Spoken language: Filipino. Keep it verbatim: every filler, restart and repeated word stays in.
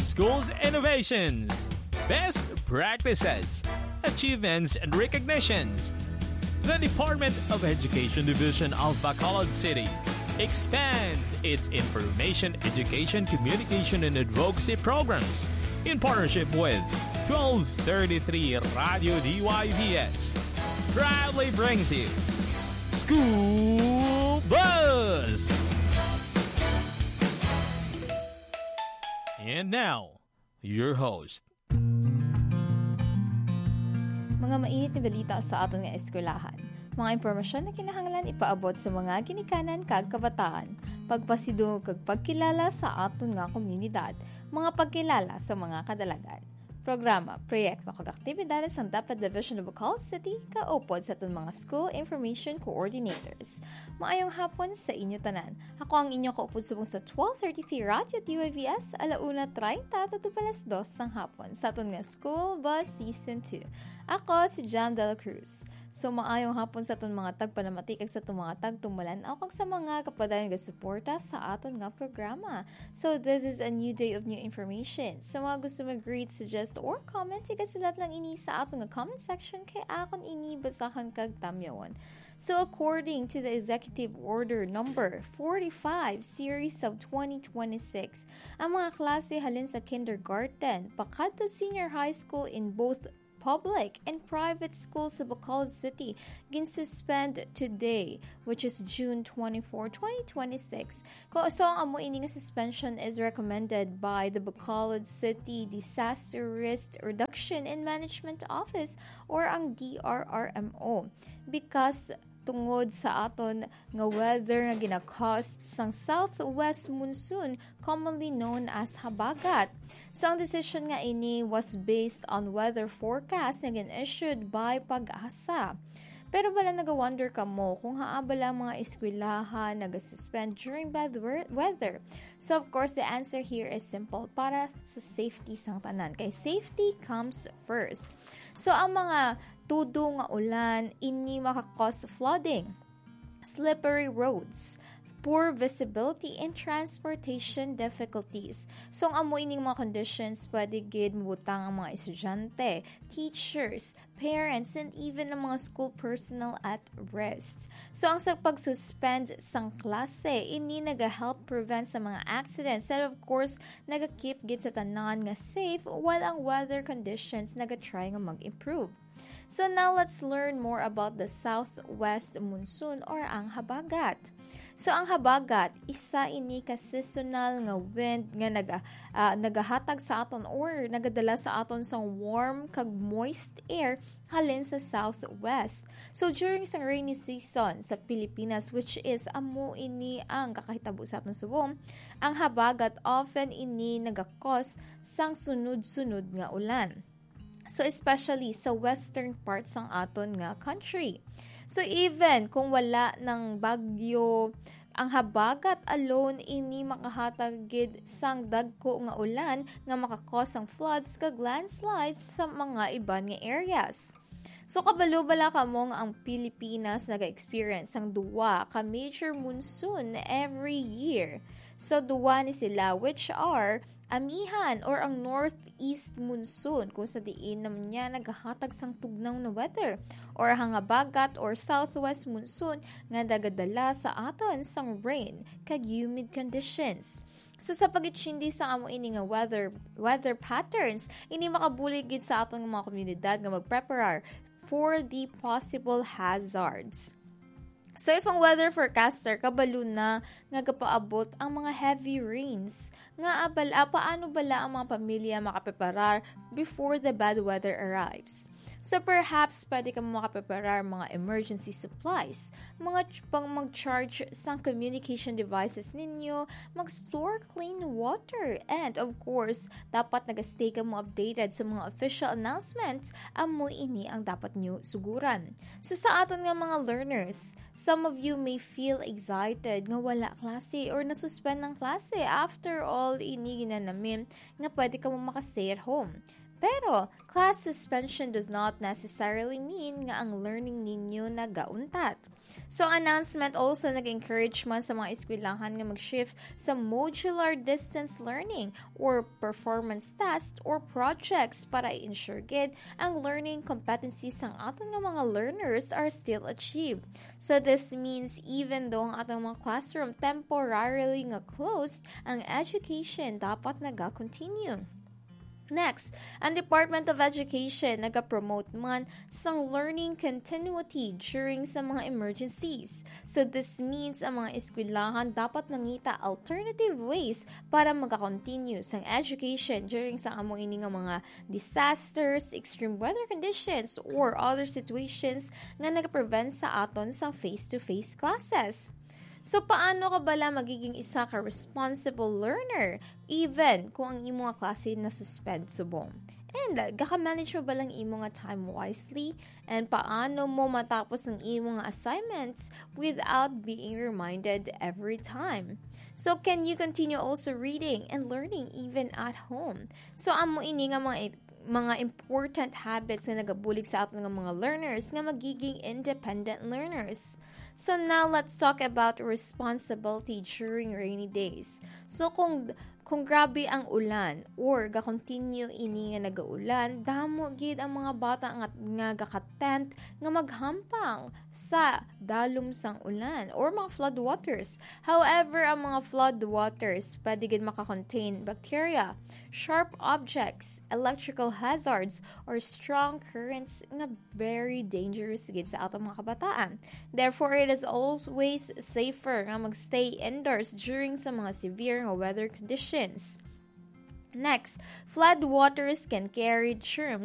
Schools innovations, best practices, achievements and recognitions. The Department of Education Division of Bacolod City expands its information, education, communication, and advocacy programs in partnership with twelve thirty-three Radio D Y V S. Proudly brings you School Buzz! And now, your host. Mga mainit na balita sa aton nga eskwelahan. Mga impormasyon na kinahanglan ipaabot sa mga ginikanan kag kabataan. Pagpasidung kag pagkilala sa aton nga komunidad. Mga pagkilala sa mga kadalagan. Programa, proyekto kag aktibidades ang dapat Division of Bacolod City kaupod sa aton mga School Information Coordinators. Maayong hapon sa inyo tanan. Ako ang inyong kaupod subong sa twelve thirty-three Radio D Y V S alauna treinta to alas dos sang hapon sa aton nga School Bus Season two. Ako si Jam Dela Cruz. So maayong hapon sa aton mga tagpanamatik ag sa aton mga tagtumulan ako sa mga kapadayon nga suporta sa aton nga programa. So this is a new day of new information. Sa mga gusto mag-read, suggest or comment, ikasulat lang ini sa aton nga comment section kay akon ini basahan kag tamyawon. So according to the Executive Order number forty-five series of twenty twenty-six, ang mga klase halin sa kindergarten pakadto senior high school in both public and private schools sa Bacolod City gin-suspend today, which is June twenty-fourth, twenty twenty-six. Kung so ang amo ini nga suspension is recommended by the Bacolod City Disaster Risk Reduction and Management Office or ang D R R M O because tungod sa aton nga weather nga gina-cause sang southwest monsoon commonly known as habagat. So ang decision nga ini was based on weather forecast na gin-issued by Pag-asa. Pero bala naga-wonder ka mo kung haabala mga eskwelahan nag-suspend during bad weather. So of course the answer here is simple, para sa safety sang tanan. Kay safety comes first. So ang mga tudo nga ulan ini makakause flooding, slippery roads, poor visibility, and transportation difficulties. So, ang amo ining mga conditions, pwede gid mabutang ang mga estudyante, teachers, parents, and even ang mga school personnel at rest. So, ang sa pag-suspend sang klase, ini naga-help prevent sa mga accidents and of course, naga-keep gid sa tanan nga safe while ang weather conditions naga-try nga mag-improve. So now let's learn more about the southwest monsoon or ang habagat. So ang habagat, isa ini ka seasonal nga wind nga naga uh, nagahatag sa aton or nagadala sa aton sang warm kag moist air halin sa southwest. So during sang rainy season sa Pilipinas, which is amo ini ang kakahitabo sa aton subong, ang habagat often ini nagakos sang sunod-sunod nga ulan. So especially sa western parts ng aton nga country. So even kung wala ng bagyo, ang habagat alone ini makahatag gid sang dagko nga ulan nga makakos ang floods kag landslides sa mga iban nga areas. So kabalo bala kamo nga ang Pilipinas naga-experience ang duwa ka major monsoon every year. So duwa ni sila which are amihan or ang northeast monsoon kung sa diin naman niya naghahatag sang tugnaw na weather or hangabagat or southwest monsoon nga dagadala sa aton sang rain kag humid conditions. So sa pagitsindi sa amo ini nga weather weather patterns, ini makabulig gid sa aton mga komunidad nga magpreparar for the possible hazards. So if ang weather forecaster kabalo na nga gapaabot ang mga heavy rains, nga abala paano bala ang mga pamilya makapreparar before the bad weather arrives. So perhaps pwede ka makapreparar mga emergency supplies, mga pang mag-charge sa communication devices ninyo, mag-store clean water, and of course, dapat nag-stay ka mo updated sa mga official announcements, amo ini ang dapat nyo suguran. So sa aton nga mga learners, some of you may feel excited nga wala klase or nasuspend ng klase. After all, ini ginanamin nga pwede ka mo makastay at home. Pero, class suspension does not necessarily mean nga ang learning ninyo nagauntat. So, announcement also nag-encourage man sa mga eskwelahan nga mag-shift sa modular distance learning or performance tasks or projects para i-ensure gid ang learning competencies ng aton nga mga learners are still achieved. So, this means even though ang atong mga classroom temporarily nga closed, ang education dapat naga-continue. Next, ang Department of Education nag-promote man sang learning continuity during sa mga emergencies. So this means ang mga eskwelahan dapat mangita alternative ways para magka-continue sang education during sa amo ini nga mga disasters, extreme weather conditions, or other situations nga nag-prevent sa aton sang face-to-face classes. So, paano ka bala magiging isa ka responsible learner even kung ang imo nga klase na suspend subong? And, uh, gaka-manage mo ba lang imo nga time wisely? And, paano mo matapos ang imo nga assignments without being reminded every time? So, can you continue also reading and learning even at home? So, amo ini nga mga mga important habits na nagabulig sa aton nga mga learners nga magiging independent learners. So now let's talk about responsibility during rainy days. So kung kung grabe ang ulan or ga-continue ini nga nagaulan, damo gid ang mga bata nga, nga gaka-tent nga maghampang sa dalom sang ulan or mga flood waters. However, ang mga flood waters pwede gid maka-contain bacteria, sharp objects, electrical hazards, or strong currents nga very dangerous gid sa atong mga kabataan. Therefore, it is always safer nga magstay indoors during sa mga severe nga weather conditions. Next, flood waters can carry germs